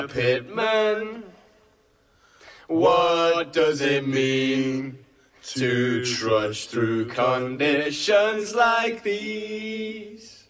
Pitman, what does it mean to trudge through conditions like these?